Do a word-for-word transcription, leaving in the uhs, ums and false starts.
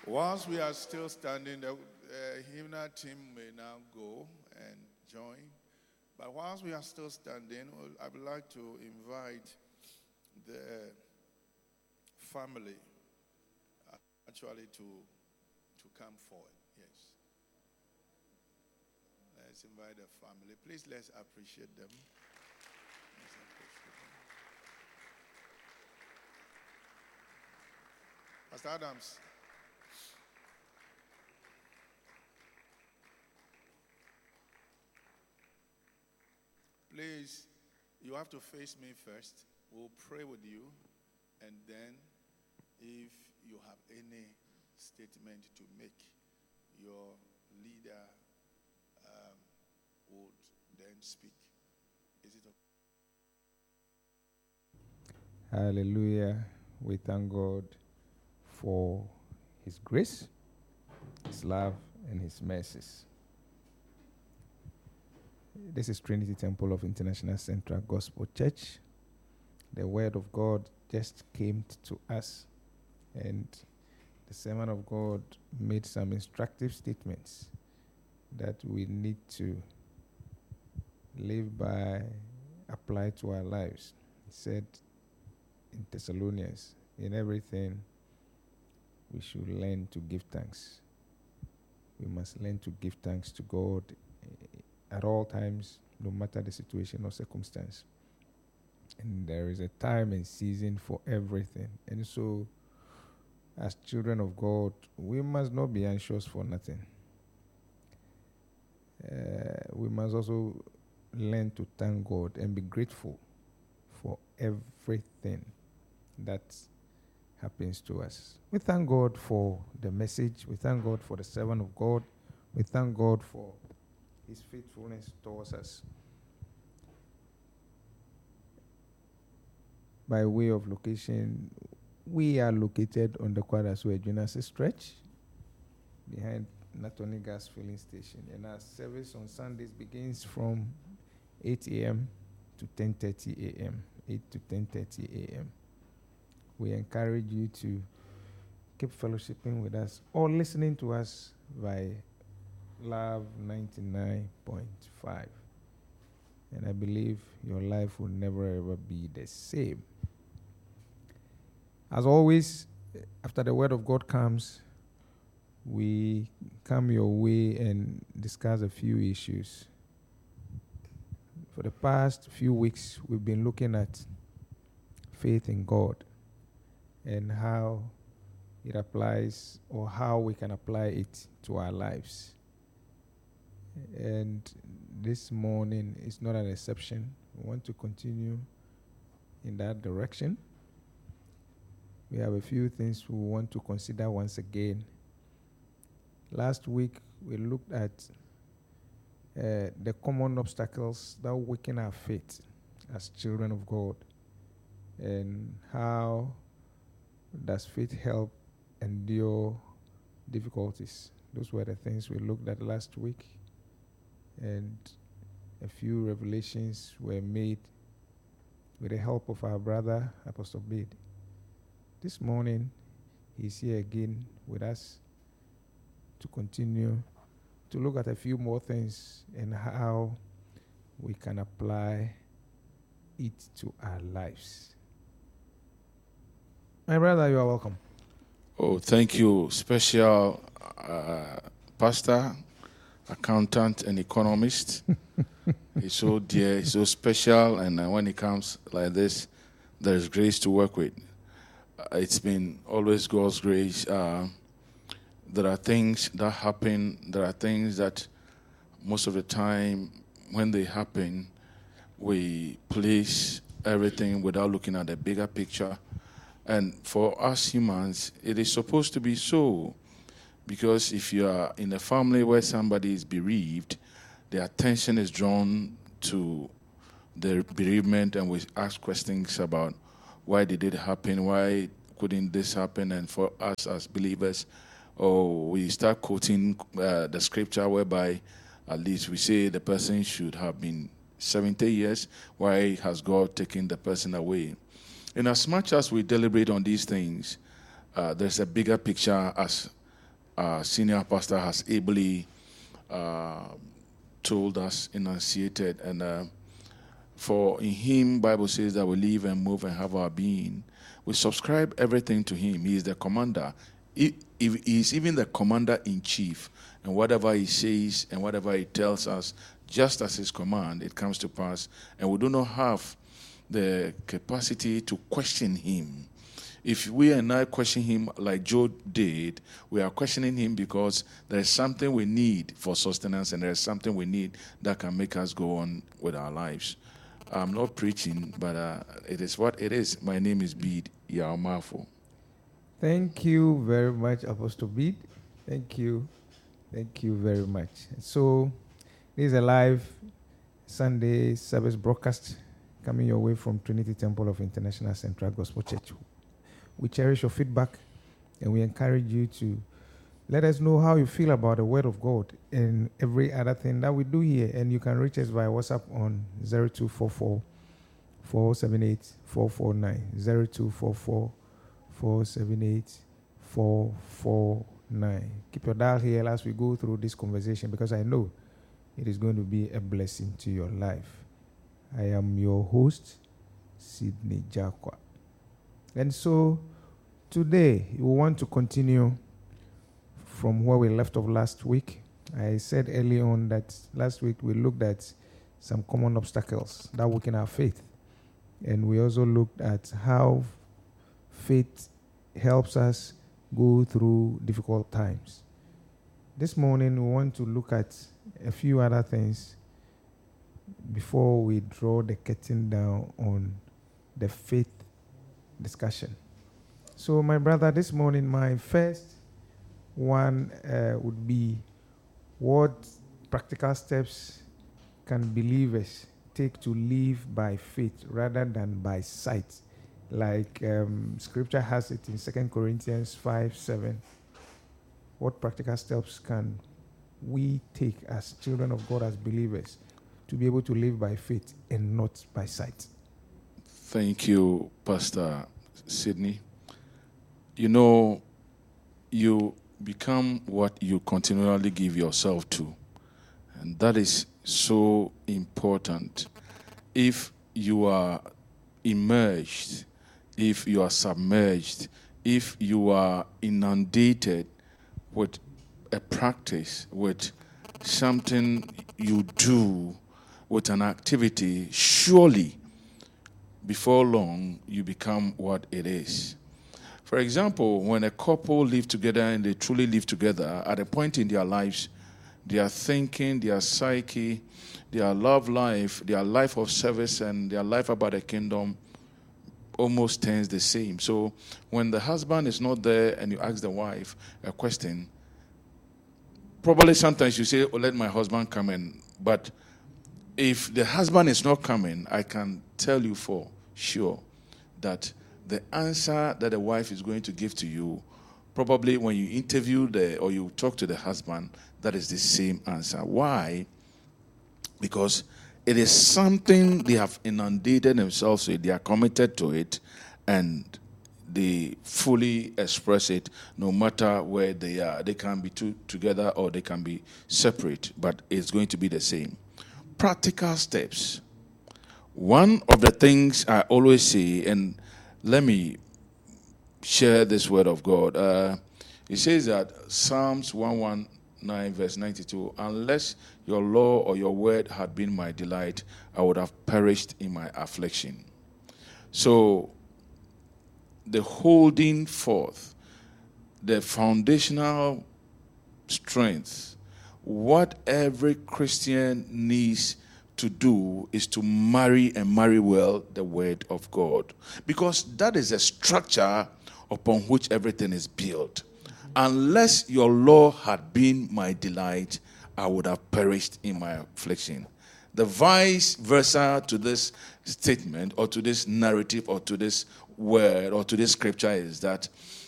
Whilst we are still standing, the uh, hymnal team may now go and join. But whilst we are still standing, well, I would like to invite the family uh, actually to to come forward. Yes. Let's invite the family. Please let's appreciate them. Let's appreciate them. Pastor Adams. Please, you have to face me first. We'll pray with you, and then if you have any statement to make, your leader um, would then speak. Is it okay? Hallelujah. We thank God for His grace, His love, and His mercies. This is Trinity Temple of International Central Gospel Church. The Word of God just came to us, and the servant of God made some instructive statements that we need to live by, apply to our lives. He said in Thessalonians, in everything, we should learn to give thanks. We must learn to give thanks to God at all times, no matter the situation or circumstance. And there is a time and season for everything. And so, as children of God, we must not be anxious for nothing. Uh, we must also learn to thank God and be grateful for everything that happens to us. We thank God for the message. We thank God for the servant of God. We thank God for His faithfulness towards us. By way of location, we are located on the Kwadaso Ejunase stretch behind Natoni Gas Filling Station, and our service on Sundays begins from eight a.m. to ten thirty a.m. eight to ten thirty a.m. We encourage you to keep fellowshipping with us or listening to us by Love ninety-nine point five. And I believe your life will never ever be the same. As always, after the Word of God comes, we come your way and discuss a few issues. For the past few weeks, we've been looking at faith in God and how it applies, or how we can apply it to our lives. And this morning is not an exception. We want to continue in that direction. We have a few things we want to consider once again. Last week, we looked at uh, the common obstacles that weaken our faith as children of God, and how does faith help endure difficulties. Those were the things we looked at last week. And a few revelations were made with the help of our brother, Apostle Bede. This morning, he's here again with us to continue to look at a few more things and how we can apply it to our lives. My brother, you are welcome. Oh, thank you, special uh, pastor, accountant, and economist. He's so dear, he's so special, and uh, when he comes like this, there is grace to work with. Uh, it's been always God's grace. Uh, there are things that happen, there are things that most of the time when they happen, we place everything without looking at the bigger picture. And for us humans, it is supposed to be so. Because if you are in a family where somebody is bereaved, the attention is drawn to the bereavement, and we ask questions about why did it happen, why couldn't this happen, and for us as believers, or we start quoting uh, the scripture whereby at least we say the person should have been seventy years, why has God taken the person away? In as much as we deliberate on these things, uh, there's a bigger picture as our senior pastor has ably uh, told us, enunciated, and uh, for in him, Bible says that we live and move and have our being. We subscribe everything to him. He is the commander. He, he is even the commander-in-chief. And whatever he says and whatever he tells us, just as his command, it comes to pass. And we do not have the capacity to question him. If we and I question him like Job did, we are questioning him because there is something we need for sustenance, and there is something we need that can make us go on with our lives. I'm not preaching, but uh, it is what it is. My name is Bede Yaomafo. Thank you very much, Apostle Bede. Thank you. Thank you very much. So, this is a live Sunday service broadcast coming your way from Trinity Temple of International Central Gospel Church. We cherish your feedback, and we encourage you to let us know how you feel about the Word of God and every other thing that we do here. And you can reach us via WhatsApp on zero two four four, four seven eight, four four nine, zero two four four, four seven eight, four four nine. Keep your dial here as we go through this conversation, because I know it is going to be a blessing to your life. I am your host, Sidney Jakwa. And so today we want to continue from where we left off last week. I said early on that last week we looked at some common obstacles that weaken our faith. And we also looked at how faith helps us go through difficult times. This morning we want to look at a few other things before we draw the curtain down on the faith discussion. So, my brother, this morning my first one uh, would be, what practical steps can believers take to live by faith rather than by sight? Like um, Scripture has it in Second Corinthians five seven. What practical steps can we take as children of God, as believers, to be able to live by faith and not by sight? Thank you, Pastor Sidney. You know, you become what you continually give yourself to. And that is so important. If you are immersed, if you are submerged, if you are inundated with a practice, with something you do, with an activity, surely before long you become what it is. For example, when a couple live together and they truly live together, at a point in their lives, their thinking, their psyche, their love life, their life of service, and their life about the kingdom almost turns the same. So when the husband is not there and you ask the wife a question, probably sometimes you say, oh, let my husband come in. But if the husband is not coming, I can tell you for sure that the answer that the wife is going to give to you, probably when you interview the or you talk to the husband, that is the same answer. Why? Because it is something they have inundated themselves with. They are committed to it, and they fully express it no matter where they are. They can be two together or they can be separate, but it's going to be the same. Practical steps. One of the things I always say, and let me share this word of God. Uh, it says that Psalms one nineteen verse ninety-two, unless your law or your word had been my delight, I would have perished in my affliction. So, the holding forth, the foundational strength, what every Christian needs to do is to marry and marry well the word of God. Because that is a structure upon which everything is built. Unless your law had been my delight, I would have perished in my affliction. The vice versa to this statement or to this narrative or to this word or to this scripture is that